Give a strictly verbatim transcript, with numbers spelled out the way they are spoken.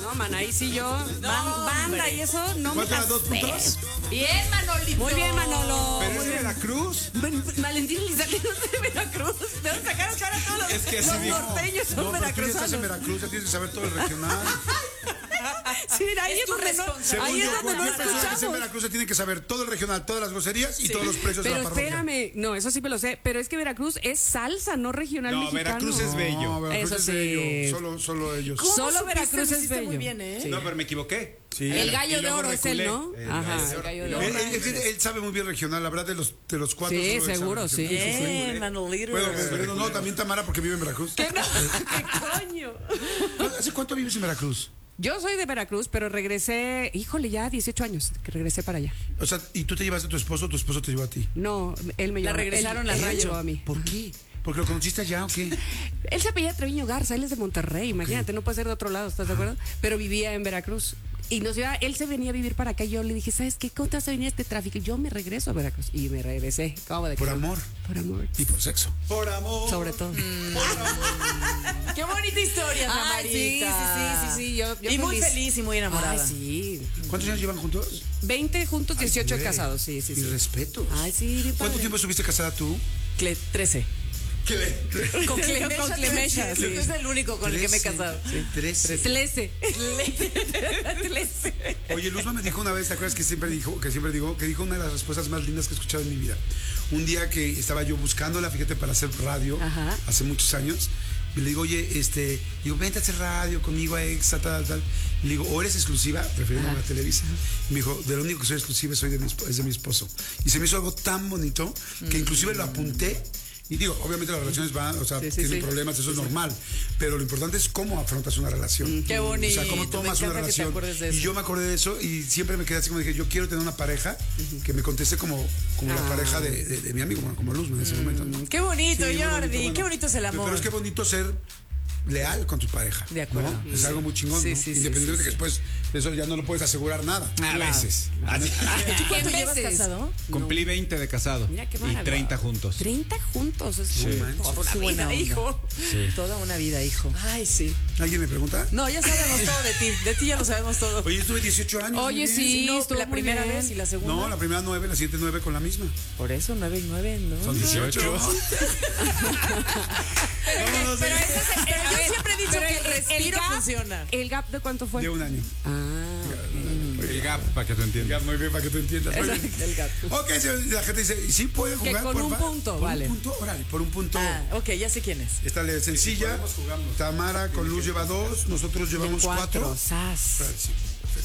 No, man, ahí sí yo. No, ban, banda y eso no me ¿Cuánto dos puntos? Bien, Manolito. Muy bien, Manolo. ¿Pero Muy es de bien. Veracruz? Valentín Elizalde no es de Veracruz. ¿De dónde sacaron ahora todos los, Es que los así dijo. norteños son No, pero tú ya estás en veracruzanos? Veracruz, ya tienes que saber todo el regional. Sí, ahí Es es tu donde no, responsabilidad. ahí Según es yo, donde no cualquier persona que esté en escuchamos. Veracruz se tiene que saber todo el regional, todas las groserías y todos los precios de Pero la parroquia. espérame, no, eso sí me lo sé, pero es que Veracruz es salsa, no regional No, mexicano. Veracruz es bello. No, Veracruz Eso es sí. bello. Solo, solo ellos. ¿Cómo Solo supiste? Veracruz Lo es hiciste bello. muy bien, ¿eh? Sí. No, pero me equivoqué. Sí. El Y gallo de luego oro es él, reculé. ¿no? El Ajá, gallo de el gallo de Él, oro. él- él- él sabe muy bien regional, la verdad, de los, de los cuatro. Sí, solo él sabe seguro, sí. regional. Bien, Manolito. Bueno, pues, pero no, también Tamara porque vive en Veracruz. ¿Qué, no? ¿Qué coño? ¿Hace cuánto vives en Veracruz? Yo soy de Veracruz, pero regresé, híjole, ya dieciocho años que regresé para allá. O sea, ¿y tú te llevaste a tu esposo o tu esposo te llevó a ti? No, él me La llevó. regresaron él, al él me rancho. llevó a mí. ¿Por qué? ¿Porque lo conociste allá o qué? Él se apellida Treviño Garza, él es de Monterrey, imagínate, no puede ser de otro lado, ¿estás de acuerdo? Pero vivía en Veracruz. Y nos lleva, él se venía a vivir para acá y yo le dije, ¿sabes qué? ¿Cómo te vas a venir a este tráfico? Y yo me regreso a Veracruz. Y me regresé. ¿Cómo de que Por no? amor Por amor. y por sexo. Por amor. Sobre todo. Qué bonita historia, Ay, sí, sí, Samarita. sí, sí, sí, yo, yo Y muy feliz y muy enamorada. Ay, sí. ¿Cuántos años llevan juntos? veinte juntos, dieciocho Ay, güey. casados, sí, sí, Y sí. respeto. Ay, sí, bien ¿Cuánto padre. tiempo estuviste casada tú? Cle- trece. ¿Qué? Con Cle- con Clemesha, sí. Tú es el único con el que me he casado. Trece. Trece. Trece. Oye, Luzma me dijo una vez, ¿te acuerdas que siempre dijo, que siempre digo, que dijo una de las respuestas más lindas que he escuchado en mi vida? Un día que estaba yo buscándola, fíjate, para hacer radio, Ajá. hace muchos años, y le digo, oye, este, digo, vente a hacer radio conmigo a Exa, tal, tal. Y le digo, ¿o eres exclusiva? Refiriéndome a la Televisa. Y me dijo, de lo único que soy exclusiva soy de mi, esp- es de mi esposo. Y se me hizo algo tan bonito que inclusive lo apunté. Y digo, obviamente las relaciones van, o sea, Sí, sí, tienen sí. problemas, eso es normal. Pero lo importante es cómo afrontas una relación. Qué bonito. O sea, cómo Me tomas una encanta que te relación. acuerdes de Y eso. yo me acordé de eso y siempre me quedé así como dije, yo quiero tener una pareja que me conteste como, como la Ah. pareja de, de- de mi amigo, bueno, como Luz en ese momento. ¿no? Qué bonito, Sí, muy Jordi. bonito, bueno. Qué bonito es el amor. Pero es que bonito ser leal con tu pareja. De acuerdo. ¿no? Es algo muy chingón, Sí, ¿no? sí, sí, Independientemente sí, de que después de eso ya no lo puedes asegurar nada. A veces. Así. ¿Tú cuánto ¿Qué llevas meses? casado? Cumplí veinte de casado. Mira qué y maravilla. treinta juntos. treinta juntos. Es Sí. toda una Qué buena vida, onda. hijo. Toda una vida, hijo. Ay, sí. ¿Alguien me pregunta? No, ya sabemos todo de ti. De ti ya lo sabemos todo. Oye, estuve dieciocho años. Oye, muy bien. sí. No, estuvo la muy primera bien. vez y la segunda. No, la primera nueve, la siguiente nueve con la misma. Por eso, nueve y nueve, ¿no? Son dieciocho. Pero, pero ese es el- Pero a yo ver, siempre he dicho pero que el respiro gap- funciona. ¿El gap de cuánto fue? De un año. Ah, El gap, para que tú Ya, entiendas. muy bien, para que tú entiendas. Muy bien. el gap. Ok, si la gente dice, ¿y sí puede Que jugar? con por un fa- punto, por vale. un punto, órale, por un punto. Ah, ok, ya sé quién es. Esta le sencilla. Tamara con Luz lleva dos, nosotros llevamos cuatro. Cuatro. Sas. Sí, perfecto.